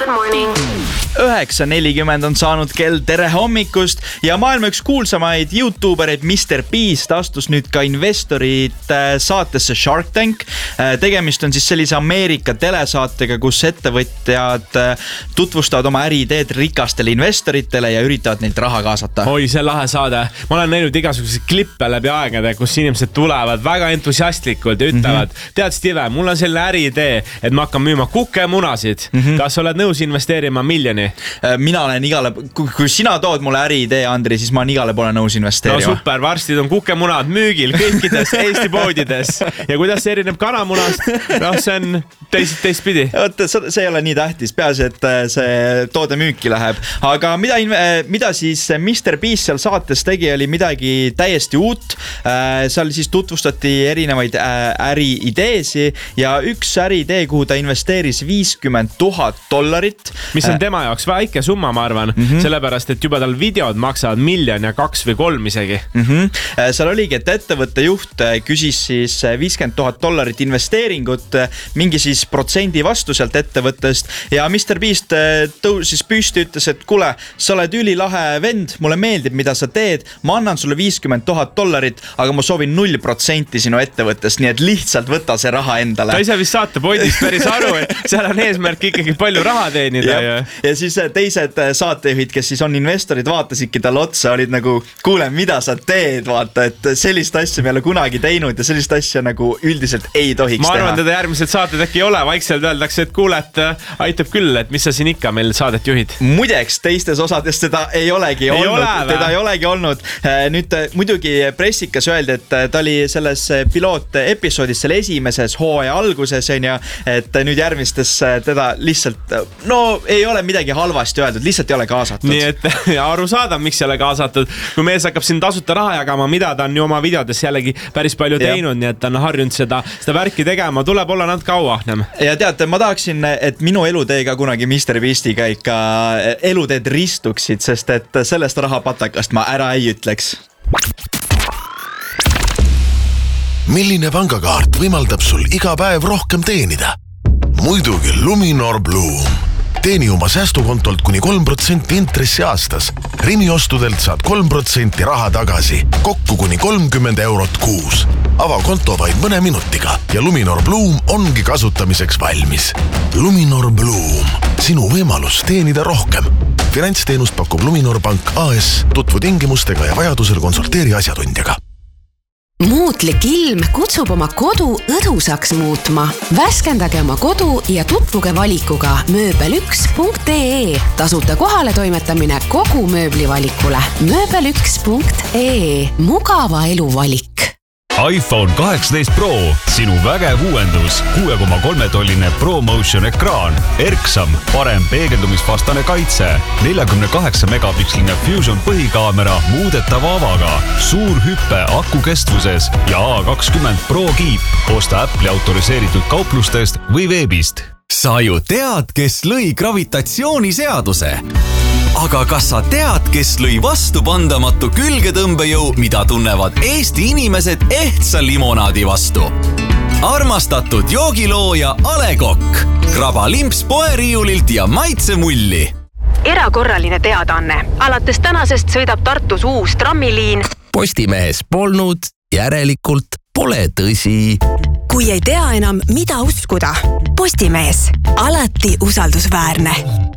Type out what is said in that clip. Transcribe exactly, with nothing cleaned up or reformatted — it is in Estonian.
Good morning. üheksa nelikümmend on saanud kell, tere hommikust ja maailma üks kuulsamaid YouTubereid mister Beast astus nüüd ka investorid saatesse Shark Tank. Tegemist on siis sellise Ameerika telesaatega, kus ettevõtjad tutvustavad oma äriideed rikastele investoritele ja üritavad neilt raha kaasata. Oi, see lahe saade. Ma olen näinud igasuguseid klippe läbi aegade, kus inimesed tulevad väga entusiastlikult ja ütlevad, mm-hmm. tead Steve, mul on selline äriidee, et ma hakkan müüma kukemunasid. Mm-hmm. Kas oled nõus investeerima miljoni? Mina olen igale, kui sina tood mulle äriidee, Andri, siis ma olen igale poole nõus investeerima. No super, varsti on kukemunad müügil kõikides Eesti poodides. Ja kuidas see erineb kanamunast? No see on teist, teist pidi. Oot, see ei ole nii tähtis, peaasi, et see toode müüki läheb. Aga mida, mida siis mister Beast seal saates tegi, oli midagi täiesti uut. Seal siis tutvustati erinevaid äriideesi ja üks äriidee, kuhu ta investeeris viiskümmend tuhat dollarit. Mis on tema jaoks väike summa, ma arvan, mm-hmm. sellepärast, et juba tal videod maksavad miljon ja kaks või kolm isegi. Mm-hmm. Seal oligi, et ettevõtte juht küsis siis viiskümmend tuhat dollarit investeeringut, mingi siis protsendi vastu sealt ettevõttest ja mister Beast tõusis püsti, ütles, et kuule, sa oled ülilahe vend, mulle meeldib, mida sa teed, ma annan sulle viiskümmend tuhat dollarit, aga ma soovin null protsenti sinu ettevõttest, nii et lihtsalt võta see raha endale. Ta ise vist saate pointist päris aru, et seal on eesmärk ikkagi palju raha teenida. Ja, ja siis teised saatejuhid, kes siis on investorid, vaatasidki tal otsa, olid nagu, kuule, mida sa teed, vaata, et sellist asja me ei ole kunagi teinud ja sellist asja nagu üldiselt ei tohiks teha. Ma arvan, teda järgmised saated äkki ei ole, vaikselt öeldakse, et kuule, et aitab küll, et mis sa siin ikka meil saadet juhid. Muideks, teistes osades teda ei olegi ei olnud, ole, teda ei olegi olnud. Nüüd muidugi pressikas öeldi, et ta oli selles piloot episoodis selle esimeses hooaja alguses, et nüüd järgmistes teda lihtsalt, no ei ole midagi halvasti öeldud, lihtsalt ei ole kaasatud. Nii et aru saada, miks ei ole kaasatud. Kui mees hakkab siin tasuta raha jagama, mida ta on ju oma videodes jällegi päris palju teinud, nii et ta on harjunud seda, seda värki tegema, tuleb olla natuke auahnem. Ja teate, ma tahaksin, et minu elutee ka kunagi mister Beastiga ikka eluteed ristuksid, sest et sellest rahapatakast ma ära ei ütleks. Milline pangakaart võimaldab sul iga päev rohkem teenida? Muidugi Luminor Bloom. Teeni oma säästukontolt kuni kolm protsenti intressi aastas. Rimi ostudelt saad kolm protsenti raha tagasi, kokku kuni kolmkümmend eurot kuus. Ava konto vaid mõne minutiga ja Luminor Bloom ongi kasutamiseks valmis. Luminor Bloom, sinu võimalus teenida rohkem. Finantsteenust pakub Luminor Pank A S, tutvu tingimustega ja vajadusel konsulteeri asjatundjaga. Muutlik ilm kutsub oma kodu õdusaks muutma. Värskendage oma kodu ja tutvuge valikuga mööbel üks punkt ee. Tasuta kohale toimetamine kogu mööblivalikule. mööbel üks punkt ee. Mugava elu valik. iPhone kaheksateist Pro, sinu vägev uuendus, kuue koma kolme tolline ProMotion ekraan, erksam, parem peegeldumisvastane kaitse, neljakümne kaheksa megapiksline Fusion põhikaamera muudetava avaga, suur hüppe aku kestvuses ja A kakskümmend Pro kiip. Osta Apple'i autoriseeritud kauplustest või veebist. Sa ju tead, kes lõi gravitatsiooniseaduse. Aga kas sa tead, kes lõi vastupandamatu külgetõmbejõu, mida tunnevad Eesti inimesed ehtsa limonaadi vastu? Armastatud joogilooja A Le Coq. Kraba limps poeriiulilt ja maitse mulli. Erakorraline teadaanne. Alates tänasest sõidab Tartus uus trammiliin. Postimehes polnud, järelikult pole tõsi. Kui ei tea enam, mida uskuda. Postimees. Alati usaldusväärne.